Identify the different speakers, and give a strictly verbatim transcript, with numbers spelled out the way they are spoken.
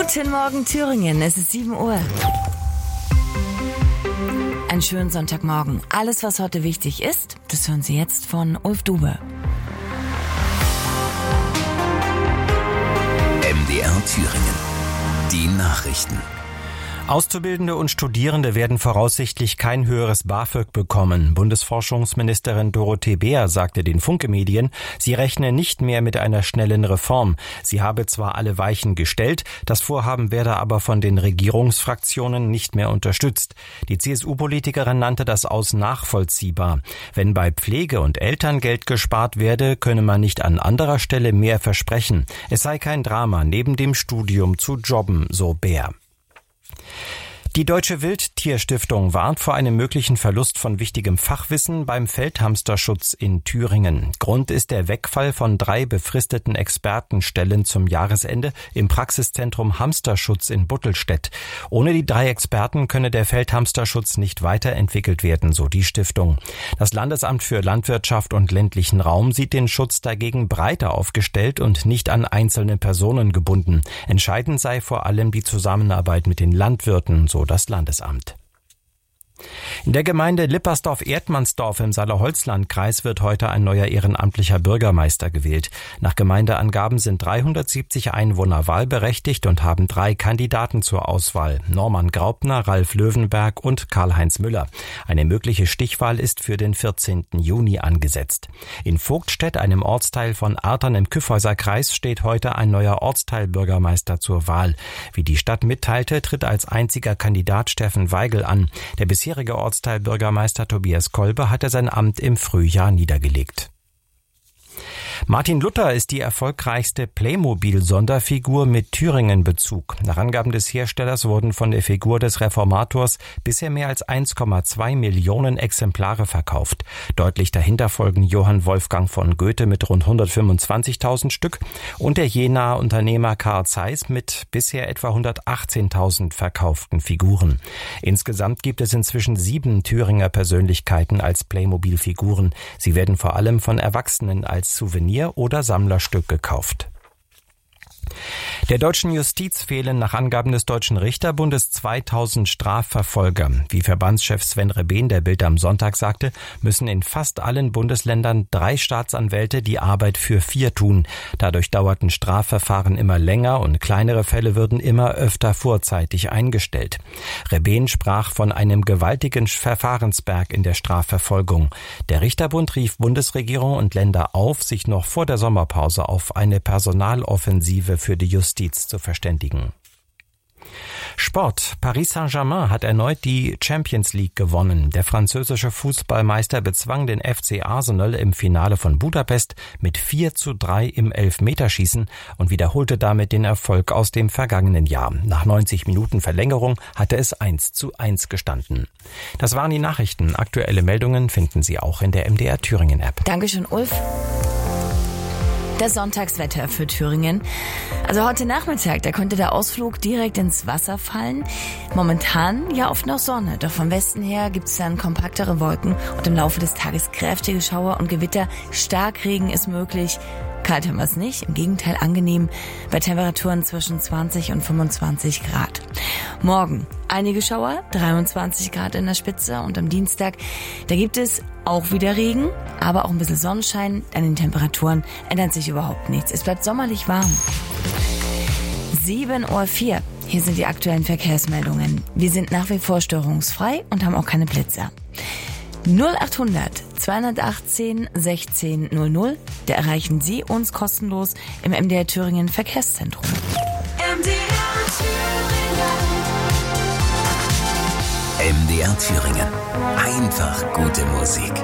Speaker 1: Guten Morgen Thüringen, es ist sieben Uhr. Einen schönen Sonntagmorgen. Alles, was heute wichtig ist, das hören Sie jetzt von Ulf Dube.
Speaker 2: M D R Thüringen. Die Nachrichten.
Speaker 3: Auszubildende und Studierende werden voraussichtlich kein höheres BAföG bekommen. Bundesforschungsministerin Dorothee Bär sagte den Funke-Medien, sie rechne nicht mehr mit einer schnellen Reform. Sie habe zwar alle Weichen gestellt, das Vorhaben werde aber von den Regierungsfraktionen nicht mehr unterstützt. Die C S U-Politikerin nannte das aus nachvollziehbar. Wenn bei Pflege und Elterngeld gespart werde, könne man nicht an anderer Stelle mehr versprechen. Es sei kein Drama, neben dem Studium zu jobben, so Bär. Die Deutsche Wildtierstiftung warnt vor einem möglichen Verlust von wichtigem Fachwissen beim Feldhamsterschutz in Thüringen. Grund ist der Wegfall von drei befristeten Expertenstellen zum Jahresende im Praxiszentrum Hamsterschutz in Buttelstedt. Ohne die drei Experten könne der Feldhamsterschutz nicht weiterentwickelt werden, so die Stiftung. Das Landesamt für Landwirtschaft und ländlichen Raum sieht den Schutz dagegen breiter aufgestellt und nicht an einzelne Personen gebunden. Entscheidend sei vor allem die Zusammenarbeit mit den Landwirten, so das Landesamt. In der Gemeinde Lippersdorf-Erdmannsdorf im Saale-Holzland-Kreis wird heute ein neuer ehrenamtlicher Bürgermeister gewählt. Nach Gemeindeangaben sind dreihundertsiebzig Einwohner wahlberechtigt und haben drei Kandidaten zur Auswahl: Norman Graupner, Ralf Löwenberg und Karl-Heinz Müller. Eine mögliche Stichwahl ist für den vierzehnten Juni angesetzt. In Vogtstedt, einem Ortsteil von Artern im Kyffhäuser-Kreis, steht heute ein neuer Ortsteilbürgermeister zur Wahl. Wie die Stadt mitteilte, tritt als einziger Kandidat Steffen Weigel an. Der bisherige Ortsteilbürgermeister Tobias Kolbe hatte sein Amt im Frühjahr niedergelegt. Martin Luther ist die erfolgreichste Playmobil-Sonderfigur mit Thüringen-Bezug. Nach Angaben des Herstellers wurden von der Figur des Reformators bisher mehr als eins Komma zwei Millionen Exemplare verkauft. Deutlich dahinter folgen Johann Wolfgang von Goethe mit rund hundertfünfundzwanzigtausend Stück und der Jenaer Unternehmer Karl Zeiss mit bisher etwa hundertachtzehntausend verkauften Figuren. Insgesamt gibt es inzwischen sieben Thüringer Persönlichkeiten als Playmobil-Figuren. Sie werden vor allem von Erwachsenen als Souvenir oder Sammlerstück gekauft. Der deutschen Justiz fehlen nach Angaben des Deutschen Richterbundes zweitausend Strafverfolger. Wie Verbandschef Sven Rebehn der Bild am Sonntag sagte, müssen in fast allen Bundesländern drei Staatsanwälte die Arbeit für vier tun. Dadurch dauerten Strafverfahren immer länger und kleinere Fälle würden immer öfter vorzeitig eingestellt. Rebehn sprach von einem gewaltigen Verfahrensberg in der Strafverfolgung. Der Richterbund rief Bundesregierung und Länder auf, sich noch vor der Sommerpause auf eine Personaloffensive für die Justiz zu verständigen. Sport. Paris Saint-Germain hat erneut die Champions League gewonnen. Der französische Fußballmeister bezwang den F C Arsenal im Finale von Budapest mit vier zu drei im Elfmeterschießen und wiederholte damit den Erfolg aus dem vergangenen Jahr. Nach neunzig Minuten Verlängerung hatte es eins zu eins gestanden. Das waren die Nachrichten. Aktuelle Meldungen finden Sie auch in der M D R Thüringen App.
Speaker 1: Dankeschön, Ulf. Das Sonntagswetter für Thüringen. Also heute Nachmittag, da könnte der Ausflug direkt ins Wasser fallen. Momentan ja oft noch Sonne, doch vom Westen her gibt es dann kompaktere Wolken und im Laufe des Tages kräftige Schauer und Gewitter. Starkregen ist möglich. Kalt haben wir es nicht, im Gegenteil angenehm, bei Temperaturen zwischen zwanzig und fünfundzwanzig Grad. Morgen einige Schauer, dreiundzwanzig Grad in der Spitze und am Dienstag, da gibt es auch wieder Regen, aber auch ein bisschen Sonnenschein. An den Temperaturen ändert sich überhaupt nichts. Es bleibt sommerlich warm. sieben Uhr vier. Hier sind die aktuellen Verkehrsmeldungen. Wir sind nach wie vor störungsfrei und haben auch keine Blitzer. null achthundert zweihundertachtzehn sechzehn null null. Da erreichen Sie uns kostenlos im M D R Thüringen Verkehrszentrum.
Speaker 2: M D R Thüringen. M D R Thüringen. Einfach gute Musik.